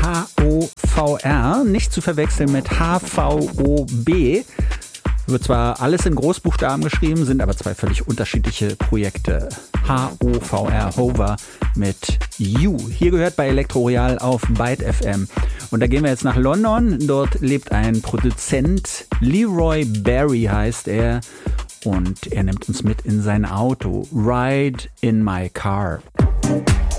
HOVR, nicht zu verwechseln mit HVOB. Wird zwar alles in Großbuchstaben geschrieben, sind aber zwei völlig unterschiedliche Projekte. HOVR, Hover mit You. Hier gehört bei Elektroroyal auf Byte FM. Und da gehen wir jetzt nach London. Dort lebt ein Produzent, Leroy Barry heißt er. Und er nimmt uns mit in sein Auto. Ride in my car.